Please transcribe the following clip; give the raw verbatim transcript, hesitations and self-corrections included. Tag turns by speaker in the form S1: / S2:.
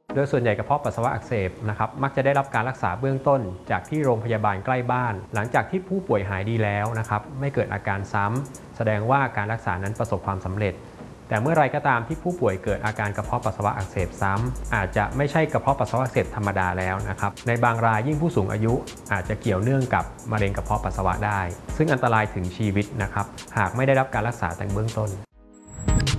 S1: โดยส่วนใหญ่กระเพาะปัสสาวะอักเสบนะครับมักจะได้รับการรักษาเบื้องต้นจากที่โรงพยาบาลใกล้บ้านหลังจากที่ผู้ป่วยหายดีแล้วนะครับไม่เกิดอาการซ้ำแสดงว่าการรักษานั้นประสบความสำเร็จแต่เมื่อไรก็ตามที่ผู้ป่วยเกิดอาการกระเพาะปัสสาวะอักเสบซ้ำอาจจะไม่ใช่กระเพาะปัสสาวะอักเสบธรรมดาแล้วนะครับในบางรายยิ่งผู้สูงอายุอาจจะเกี่ยวเนื่องกับมะเร็งกระเพาะปัสสาวะได้ซึ่งอันตรายถึงชีวิตนะครับหากไม่ได้รับการรักษาแต่เบื้องต้น